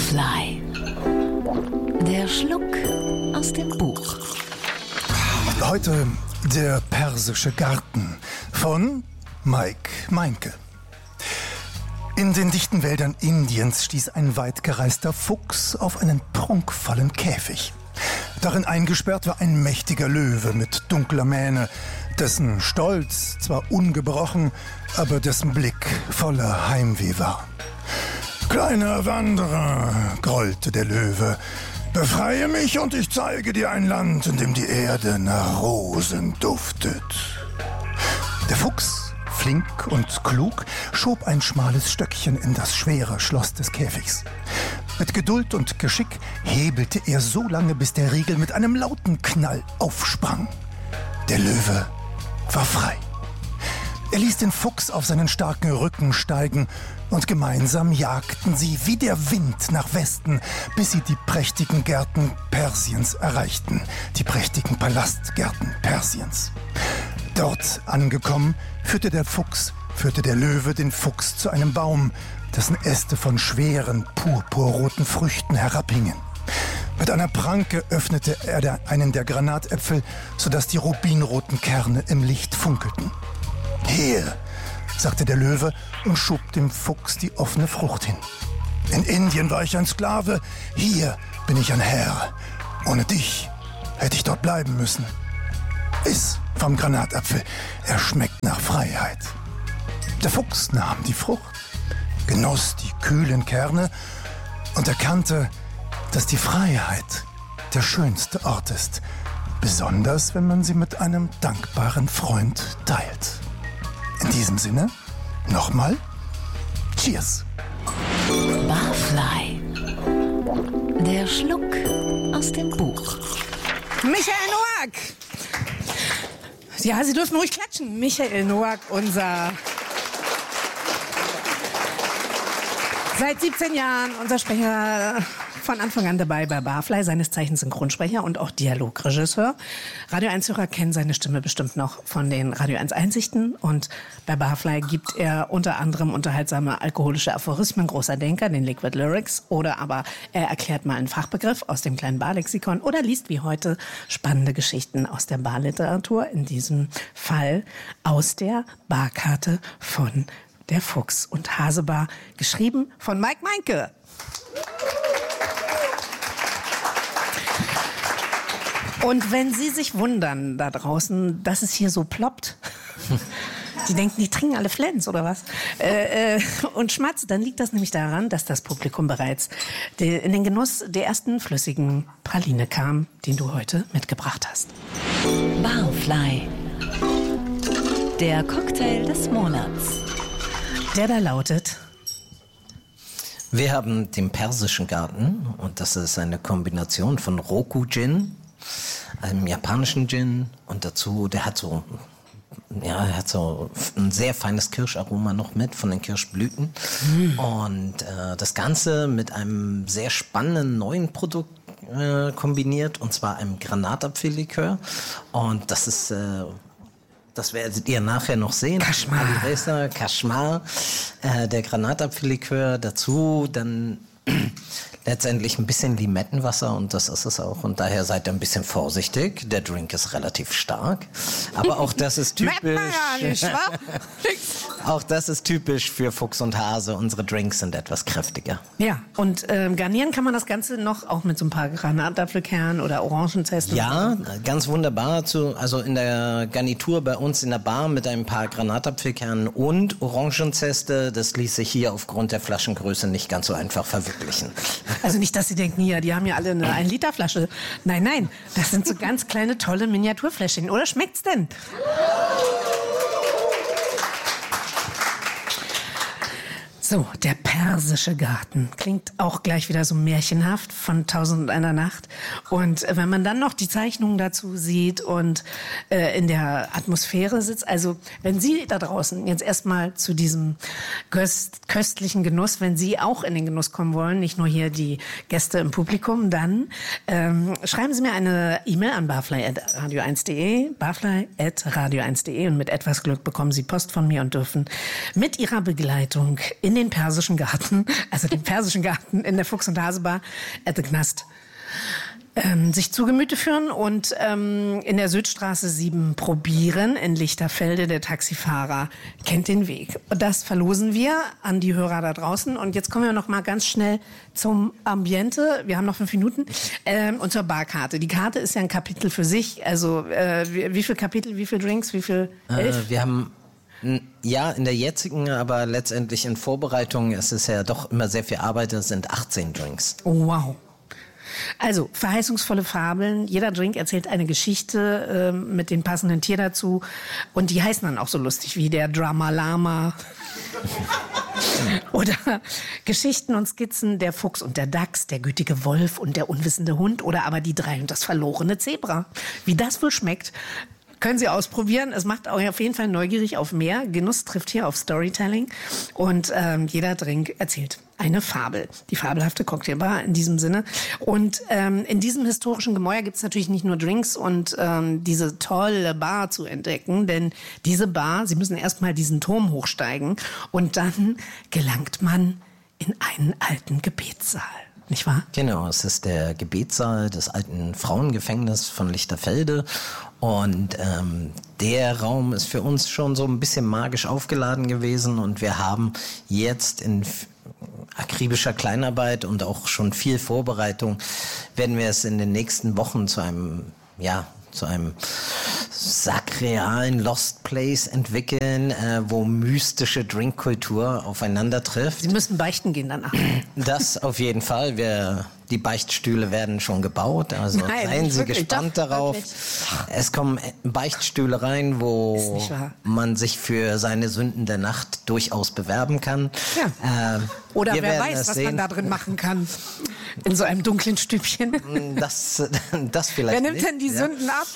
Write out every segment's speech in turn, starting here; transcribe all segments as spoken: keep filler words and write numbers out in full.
Barfly. Der Schluck aus dem Buch. Heute der persische Garten von Mike Meinke. In den dichten Wäldern Indiens stieß ein weitgereister Fuchs auf einen prunkvollen Käfig. Darin eingesperrt war ein mächtiger Löwe mit dunkler Mähne, dessen Stolz zwar ungebrochen, aber dessen Blick voller Heimweh war. »Kleiner Wanderer«, grollte der Löwe, »befreie mich und ich zeige dir ein Land, in dem die Erde nach Rosen duftet.« Der Fuchs, flink und klug, schob ein schmales Stöckchen in das schwere Schloss des Käfigs. Mit Geduld und Geschick hebelte er so lange, bis der Riegel mit einem lauten Knall aufsprang. Der Löwe war frei. Er ließ den Fuchs auf seinen starken Rücken steigen und gemeinsam jagten sie wie der Wind nach Westen, bis sie die prächtigen Gärten Persiens erreichten, die prächtigen Palastgärten Persiens. Dort angekommen, führte der Fuchs, führte der Löwe den Fuchs zu einem Baum, dessen Äste von schweren, purpurroten Früchten herabhingen. Mit einer Pranke öffnete er der, einen der Granatäpfel, sodass die rubinroten Kerne im Licht funkelten. »Hier«, sagte der Löwe und schob dem Fuchs die offene Frucht hin. »In Indien war ich ein Sklave, hier bin ich ein Herr. Ohne dich hätte ich dort bleiben müssen. Iss vom Granatapfel, er schmeckt nach Freiheit.« Der Fuchs nahm die Frucht, genoss die kühlen Kerne und erkannte, dass die Freiheit der schönste Ort ist, besonders wenn man sie mit einem dankbaren Freund teilt. In diesem Sinne, nochmal, Cheers! Barfly. Der Schluck aus dem Buch. Michael Noack! Ja, Sie dürfen ruhig klatschen. Michael Noack, unser... Seit siebzehn Jahren unser Sprecher, von Anfang an dabei bei Barfly, seines Zeichens Synchronsprecher und auch Dialogregisseur. Radio eins-Hörer kennen seine Stimme bestimmt noch von den Radio eins Einsichten. Und bei Barfly gibt er unter anderem unterhaltsame alkoholische Aphorismen großer Denker, den Liquid Lyrics. Oder aber er erklärt mal einen Fachbegriff aus dem kleinen Barlexikon oder liest wie heute spannende Geschichten aus der Barliteratur. In diesem Fall aus der Barkarte von Der Fuchs und Hasebar, geschrieben von Mike Meinke. Und wenn Sie sich wundern da draußen, dass es hier so ploppt, Sie denken, die trinken alle Flens oder was? Äh, äh, und Schmatz, dann liegt das nämlich daran, dass das Publikum bereits de, in den Genuss der ersten flüssigen Praline kam, den du heute mitgebracht hast. Barfly. Der Cocktail des Monats. Der da lautet: Wir haben den persischen Garten und das ist eine Kombination von Roku-Gin, einem japanischen Gin und dazu, der hat so, ja, er hat so ein sehr feines Kirscharoma noch mit von den Kirschblüten mm. und äh, das Ganze mit einem sehr spannenden neuen Produkt äh, kombiniert und zwar einem Granatapfellikör und das ist äh, das werdet ihr nachher noch sehen. Kaschmar. Kaschmar, äh, der Granatapfellikör, dazu dann letztendlich ein bisschen Limettenwasser und das ist es auch. Und daher seid ihr ein bisschen vorsichtig. Der Drink ist relativ stark. Aber auch das ist typisch. Auch das ist typisch für Fuchs und Hase. Unsere Drinks sind etwas kräftiger. Ja, und ähm, garnieren kann man das Ganze noch auch mit so ein paar Granatapfelkernen oder Orangenzesten. Ja, ganz wunderbar. Zu, also in der Garnitur bei uns in der Bar mit ein paar Granatapfelkernen und Orangenzeste. Das ließ sich hier aufgrund der Flaschengröße nicht ganz so einfach verwirklichen. Also nicht, dass Sie denken, hier, die haben ja alle eine ein Liter Flasche. Nein, nein, das sind so ganz kleine, tolle Miniaturfläschchen. Oder schmeckt's denn? So, der persische Garten. Klingt auch gleich wieder so märchenhaft von Tausend und einer Nacht. Und wenn man dann noch die Zeichnungen dazu sieht und äh, in der Atmosphäre sitzt, also wenn Sie da draußen jetzt erstmal zu diesem köst- köstlichen Genuss, wenn Sie auch in den Genuss kommen wollen, nicht nur hier die Gäste im Publikum, dann ähm, schreiben Sie mir eine E-Mail an barfly at radio eins punkt de, barfly at radio eins punkt de und mit etwas Glück bekommen Sie Post von mir und dürfen mit Ihrer Begleitung in den Persischen Garten, also den Persischen Garten in der Fuchs- und Hase-Bar at the Knast, ähm, sich zu Gemüte führen und ähm, in der Südstraße sieben probieren in Lichterfelde. Der Taxifahrer kennt den Weg. Und das verlosen wir an die Hörer da draußen. Und jetzt kommen wir noch mal ganz schnell zum Ambiente. Wir haben noch fünf Minuten. Ähm, und zur Barkarte. Die Karte ist ja ein Kapitel für sich. Also äh, wie, wie viel Kapitel, wie viel Drinks, wie viel? Elf? Äh, wir haben ja, in der jetzigen, aber letztendlich in Vorbereitung, es ist ja doch immer sehr viel Arbeit, es sind achtzehn Drinks. Oh, wow. Also, verheißungsvolle Fabeln. Jeder Drink erzählt eine Geschichte äh, mit dem passenden Tier dazu. Und die heißen dann auch so lustig wie der Drama-Lama. Oder Geschichten und Skizzen, der Fuchs und der Dachs, der gütige Wolf und der unwissende Hund. Oder aber die drei und das verlorene Zebra. Wie das wohl schmeckt, können Sie ausprobieren. Es macht auch auf jeden Fall neugierig auf mehr. Genuss trifft hier auf Storytelling. Und ähm, jeder Drink erzählt eine Fabel. Die fabelhafte Cocktailbar in diesem Sinne. Und ähm, in diesem historischen Gemäuer gibt es natürlich nicht nur Drinks und ähm, diese tolle Bar zu entdecken. Denn diese Bar, Sie müssen erst mal diesen Turm hochsteigen. Und dann gelangt man in einen alten Gebetssaal. Nicht wahr? Genau, es ist der Gebetssaal des alten Frauengefängnisses von Lichterfelde. Und ähm, der Raum ist für uns schon so ein bisschen magisch aufgeladen gewesen. Und wir haben jetzt in akribischer Kleinarbeit und auch schon viel Vorbereitung, werden wir es in den nächsten Wochen zu einem, ja, zu einem sakrealen Lost Place entwickeln, äh, wo mystische Drinkkultur aufeinander trifft. Sie müssen beichten gehen danach. Das auf jeden Fall. Wir, die Beichtstühle werden schon gebaut, also Nein, seien Sie wirklich, gespannt doch, darauf. wirklich. Es kommen Beichtstühle rein, wo man sich für seine Sünden der Nacht durchaus bewerben kann. Ja. Äh, Oder wir wer werden weiß, es was sehen. man da drin machen kann. In so einem dunklen Stübchen. Das, das vielleicht Wer nimmt nicht. denn die Ja. Sünden ab?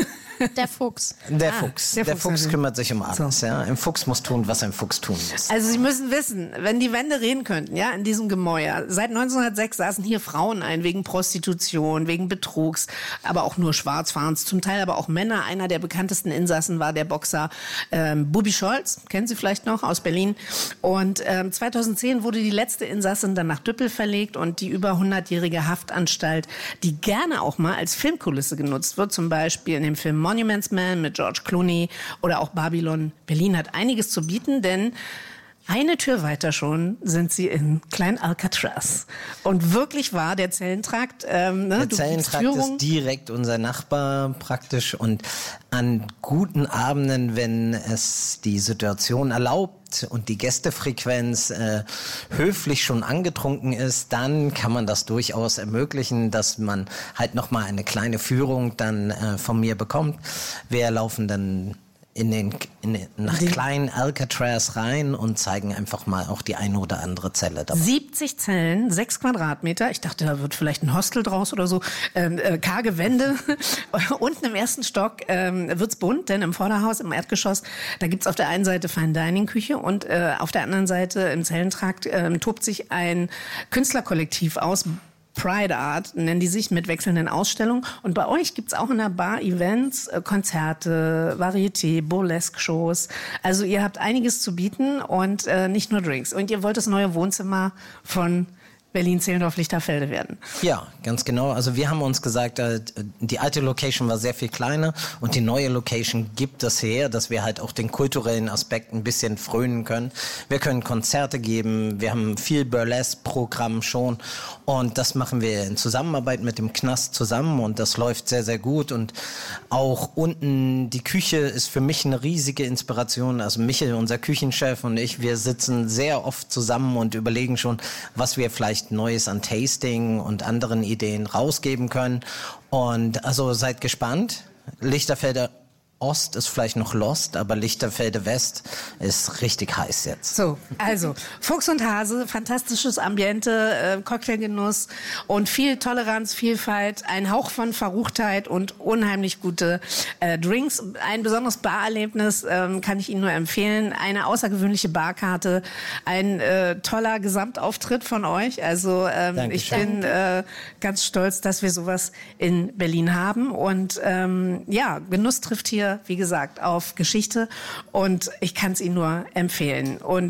Der Fuchs. Der Ah, Fuchs. der Der, Fuchs Fuchs also. kümmert sich um alles. So. Ja. Ein Fuchs muss tun, was ein Fuchs tun muss. Also Sie müssen wissen, wenn die Wände reden könnten, ja, in diesem Gemäuer. Seit neunzehnhundertsechs saßen hier Frauen ein wegen Prostitution, wegen Betrugs, aber auch nur Schwarzfahrens, zum Teil aber auch Männer. Einer der bekanntesten Insassen war der Boxer ähm, Bubi Scholz, kennen Sie vielleicht noch, aus Berlin. Und ähm, zweitausendzehn wurde die letzte Insassin dann nach Düppel verlegt und die über hundertjährige Haftanstalt, die gerne auch mal als Filmkulisse genutzt wird, zum Beispiel in dem Film Monuments Man mit George Clooney oder auch Babylon Berlin, hat einiges zu bieten, denn eine Tür weiter schon sind sie in Klein Alcatraz. Und wirklich wahr, der Zellentrakt, ähm, ne, Der du Zellentrakt gibst Führung. ist direkt unser Nachbar praktisch und an guten Abenden, wenn es die Situation erlaubt und die Gästefrequenz äh, höflich schon angetrunken ist, dann kann man das durchaus ermöglichen, dass man halt nochmal eine kleine Führung dann äh, von mir bekommt. Wir laufen dann in den, in den, nach kleinen Alcatraz rein und zeigen einfach mal auch die eine oder andere Zelle dabei. siebzig Zellen, sechs Quadratmeter. Ich dachte, da wird vielleicht ein Hostel draus oder so. Ähm, äh, karge Wände. Unten im ersten Stock ähm, wird's bunt, denn im Vorderhaus, im Erdgeschoss, da gibt's auf der einen Seite Fine-Dining-Küche und äh, auf der anderen Seite im Zellentrakt ähm, tobt sich ein Künstlerkollektiv aus. Pride Art nennen die sich, mit wechselnden Ausstellungen. Und bei euch gibt's auch in der Bar Events, äh, Konzerte, Varieté, Burlesque-Shows. Also ihr habt einiges zu bieten und äh, nicht nur Drinks. Und ihr wollt das neue Wohnzimmer von Berlin-Zehlendorf-Lichterfelde werden. Ja, ganz genau. Also wir haben uns gesagt, äh, die alte Location war sehr viel kleiner und die neue Location gibt es her, dass wir halt auch den kulturellen Aspekt ein bisschen frönen können. Wir können Konzerte geben, wir haben viel Burlesque-Programm schon und das machen wir in Zusammenarbeit mit dem Knast zusammen und das läuft sehr, sehr gut und auch unten die Küche ist für mich eine riesige Inspiration. Also Michel, unser Küchenchef und ich, wir sitzen sehr oft zusammen und überlegen schon, was wir vielleicht Neues an Tasting und anderen Ideen rausgeben können. Und also seid gespannt. Lichterfelde Ost ist vielleicht noch lost, aber Lichterfelde West ist richtig heiß jetzt. So, also Fuchs und Hase, fantastisches Ambiente, äh, Cocktailgenuss und viel Toleranz, Vielfalt, ein Hauch von Verruchtheit und unheimlich gute äh, Drinks. Ein besonderes Barerlebnis ähm, kann ich Ihnen nur empfehlen. Eine außergewöhnliche Barkarte, ein äh, toller Gesamtauftritt von euch. Also ähm, ich bin äh, ganz stolz, dass wir sowas in Berlin haben. Und ähm, ja, Genuss trifft hier, wie gesagt, auf Geschichte und ich kann es Ihnen nur empfehlen. Und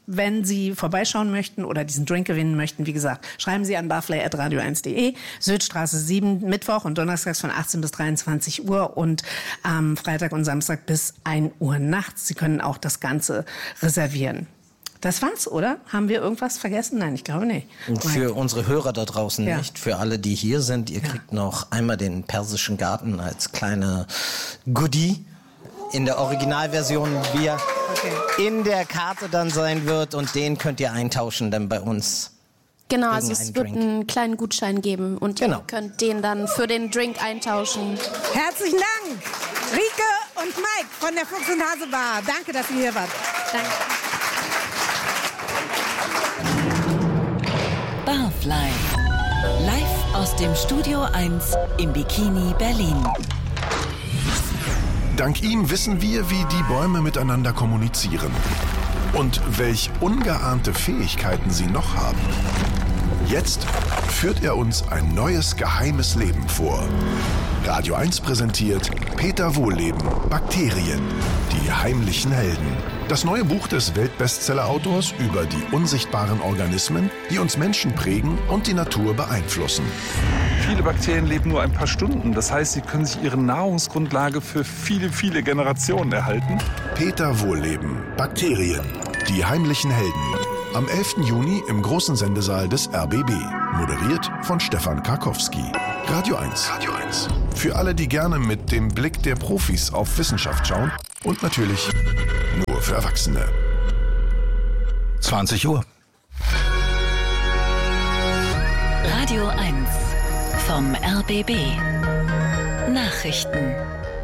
Wenn Sie vorbeischauen möchten oder diesen Drink gewinnen möchten, wie gesagt, schreiben Sie an barfly at radio eins punkt de, Südstraße sieben, Mittwoch und Donnerstags von achtzehn bis dreiundzwanzig Uhr und am ähm, Freitag und Samstag bis ein Uhr nachts. Sie können auch das Ganze reservieren. Das war's, oder? Haben wir irgendwas vergessen? Nein, ich glaube nicht. Und für unsere Hörer da draußen ja. nicht, für alle, die hier sind, ihr ja. kriegt noch einmal den Persischen Garten als kleine Goodie in der Originalversion, wie er okay. in der Karte dann sein wird, und den könnt ihr eintauschen dann bei uns. Genau, also es wird Drink. einen kleinen Gutschein geben und genau. ihr könnt den dann für den Drink eintauschen. Herzlichen Dank, Rike und Mike von der Fuchs und Hase Bar. Danke, dass ihr hier wart. Danke. Barfly. Live aus dem Studio eins im Bikini Berlin. Dank ihm wissen wir, wie die Bäume miteinander kommunizieren. Und welch ungeahnte Fähigkeiten sie noch haben. Jetzt führt er uns ein neues geheimes Leben vor. Radio eins präsentiert Peter Wohlleben, Bakterien, die heimlichen Helden. Das neue Buch des Weltbestseller-Autors über die unsichtbaren Organismen, die uns Menschen prägen und die Natur beeinflussen. Viele Bakterien leben nur ein paar Stunden. Das heißt, sie können sich ihre Nahrungsgrundlage für viele, viele Generationen erhalten. Peter Wohlleben, Bakterien, die heimlichen Helden. Am elften Juni im großen Sendesaal des R B B. Moderiert von Stefan Karkowski. Radio eins. Radio eins. Für alle, die gerne mit dem Blick der Profis auf Wissenschaft schauen. Und natürlich nur für Erwachsene. zwanzig Uhr. Radio eins vom R B B. Nachrichten.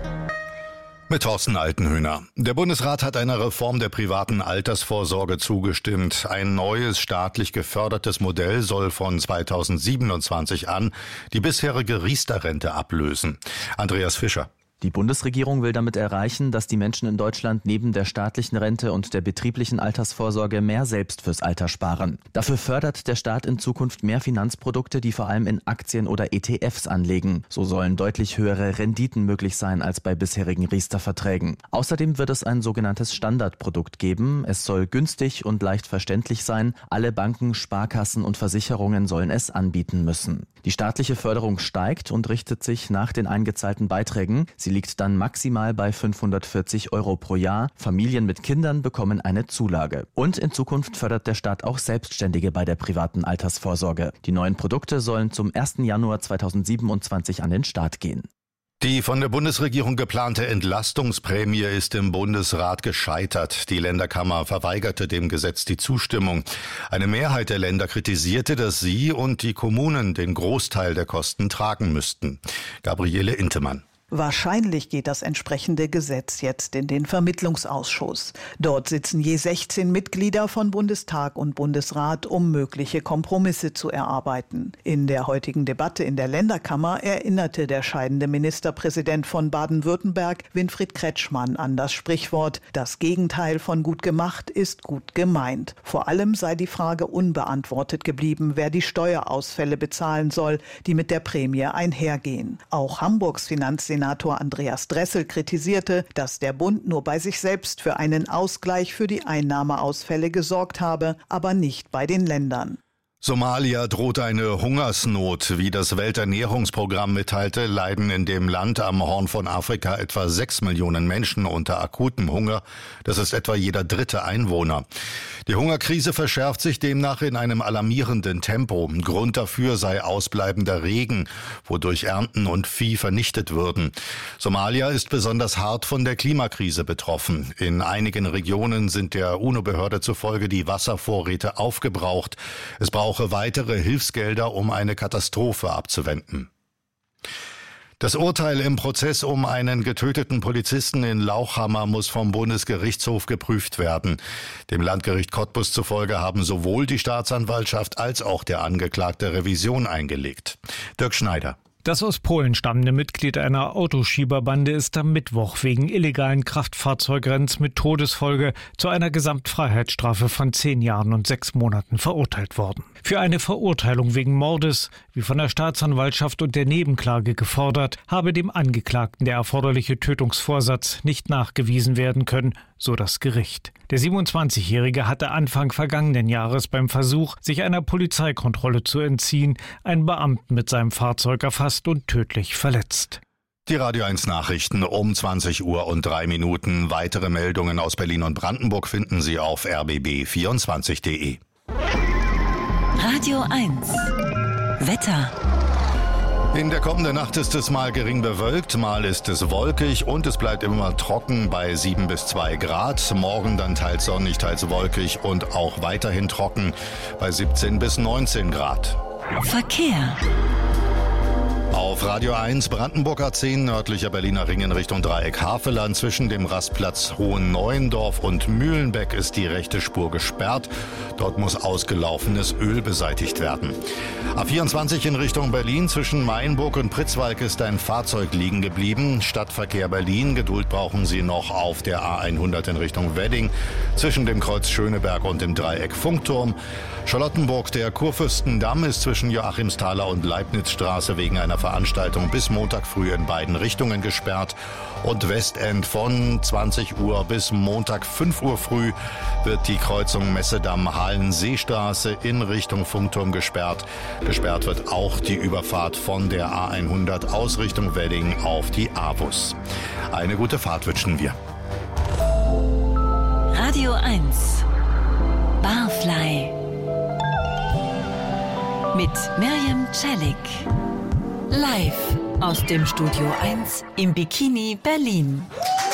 Mit Thorsten Altenhöhner. Der Bundesrat hat einer Reform der privaten Altersvorsorge zugestimmt. Ein neues staatlich gefördertes Modell soll von zweitausendsiebenundzwanzig an die bisherige Riester-Rente ablösen. Andreas Fischer. Die Bundesregierung will damit erreichen, dass die Menschen in Deutschland neben der staatlichen Rente und der betrieblichen Altersvorsorge mehr selbst fürs Alter sparen. Dafür fördert der Staat in Zukunft mehr Finanzprodukte, die vor allem in Aktien oder E T Fs anlegen. So sollen deutlich höhere Renditen möglich sein als bei bisherigen Riester-Verträgen. Außerdem wird es ein sogenanntes Standardprodukt geben. Es soll günstig und leicht verständlich sein. Alle Banken, Sparkassen und Versicherungen sollen es anbieten müssen. Die staatliche Förderung steigt und richtet sich nach den eingezahlten Beiträgen. Sie liegt dann maximal bei fünfhundertvierzig Euro pro Jahr. Familien mit Kindern bekommen eine Zulage. Und in Zukunft fördert der Staat auch Selbstständige bei der privaten Altersvorsorge. Die neuen Produkte sollen zum ersten Januar zweitausendsiebenundzwanzig an den Start gehen. Die von der Bundesregierung geplante Entlastungsprämie ist im Bundesrat gescheitert. Die Länderkammer verweigerte dem Gesetz die Zustimmung. Eine Mehrheit der Länder kritisierte, dass sie und die Kommunen den Großteil der Kosten tragen müssten. Gabriele Intemann. Wahrscheinlich geht das entsprechende Gesetz jetzt in den Vermittlungsausschuss. Dort sitzen je sechzehn Mitglieder von Bundestag und Bundesrat, um mögliche Kompromisse zu erarbeiten. In der heutigen Debatte in der Länderkammer erinnerte der scheidende Ministerpräsident von Baden-Württemberg, Winfried Kretschmann, an das Sprichwort: Das Gegenteil von gut gemacht ist gut gemeint. Vor allem sei die Frage unbeantwortet geblieben, wer die Steuerausfälle bezahlen soll, die mit der Prämie einhergehen. Auch Hamburgs Finanzsenator Senator Andreas Dressel kritisierte, dass der Bund nur bei sich selbst für einen Ausgleich für die Einnahmeausfälle gesorgt habe, aber nicht bei den Ländern. Somalia droht eine Hungersnot. Wie das Welternährungsprogramm mitteilte, leiden in dem Land am Horn von Afrika etwa sechs Millionen Menschen unter akutem Hunger. Das ist etwa jeder dritte Einwohner. Die Hungerkrise verschärft sich demnach in einem alarmierenden Tempo. Grund dafür sei ausbleibender Regen, wodurch Ernten und Vieh vernichtet würden. Somalia ist besonders hart von der Klimakrise betroffen. In einigen Regionen sind der UNO-Behörde zufolge die Wasservorräte aufgebraucht. Es braucht weitere Hilfsgelder, um eine Katastrophe abzuwenden. Das Urteil im Prozess um einen getöteten Polizisten in Lauchhammer muss vom Bundesgerichtshof geprüft werden. Dem Landgericht Cottbus zufolge haben sowohl die Staatsanwaltschaft als auch der Angeklagte Revision eingelegt. Dirk Schneider. Das aus Polen stammende Mitglied einer Autoschieberbande ist am Mittwoch wegen illegalen Kraftfahrzeugrennens mit Todesfolge zu einer Gesamtfreiheitsstrafe von zehn Jahren und sechs Monaten verurteilt worden. Für eine Verurteilung wegen Mordes, wie von der Staatsanwaltschaft und der Nebenklage gefordert, habe dem Angeklagten der erforderliche Tötungsvorsatz nicht nachgewiesen werden können, so das Gericht. Der siebenundzwanzigjährige hatte Anfang vergangenen Jahres beim Versuch, sich einer Polizeikontrolle zu entziehen, einen Beamten mit seinem Fahrzeug erfasst und tödlich verletzt. Die Radio eins Nachrichten um zwanzig Uhr und drei Minuten. Weitere Meldungen aus Berlin und Brandenburg finden Sie auf r b b vierundzwanzig punkt d e. Radio eins Wetter. In der kommenden Nacht ist es mal gering bewölkt, mal ist es wolkig und es bleibt immer trocken bei sieben bis zwei Grad. Morgen dann teils sonnig, teils wolkig und auch weiterhin trocken bei siebzehn bis neunzehn Grad. Verkehr. Auf Radio eins Brandenburg A zehn, nördlicher Berliner Ring in Richtung Dreieck Haveland. Zwischen dem Rastplatz Hohenneuendorf und Mühlenbeck ist die rechte Spur gesperrt. Dort muss ausgelaufenes Öl beseitigt werden. A vierundzwanzig in Richtung Berlin, zwischen Mainburg und Pritzwalk ist ein Fahrzeug liegen geblieben. Stadtverkehr Berlin, Geduld brauchen Sie noch auf der A hundert in Richtung Wedding. Zwischen dem Kreuz Schöneberg und dem Dreieck Funkturm. Charlottenburg, der Kurfürstendamm ist zwischen Joachimsthaler und Leibnizstraße wegen einer Veranstaltung bis Montag früh in beiden Richtungen gesperrt. Und Westend von zwanzig Uhr bis Montag fünf Uhr früh wird die Kreuzung Messedamm-Halenseestraße in Richtung Funkturm gesperrt. Gesperrt wird auch die Überfahrt von der A hundert aus Richtung Wedding auf die A-Bus. Eine gute Fahrt wünschen wir. Radio eins Barfly mit Mirjam Celik. Live aus dem Studio eins im Bikini Berlin.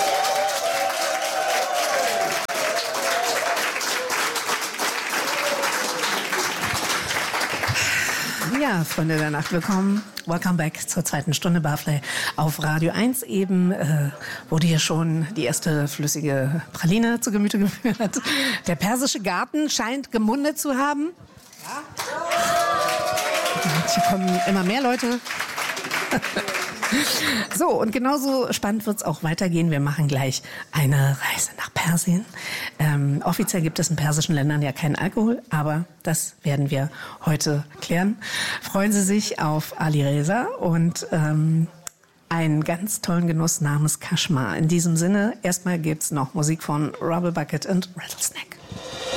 Ja, Freunde der Nacht, willkommen. Welcome back zur zweiten Stunde Barfly auf Radio eins. Eben äh, wurde hier schon die erste flüssige Praline zu Gemüte geführt. Der persische Garten scheint gemundet zu haben. Ja. Hier kommen immer mehr Leute. So, und genauso spannend wird es auch weitergehen. Wir machen gleich eine Reise nach Persien. Ähm, offiziell gibt es in persischen Ländern ja keinen Alkohol, aber das werden wir heute klären. Freuen Sie sich auf Ali Reza und ähm, einen ganz tollen Genuss namens Kashmir. In diesem Sinne, erstmal gibt's noch Musik von Rubble Bucket und Rattlesnake.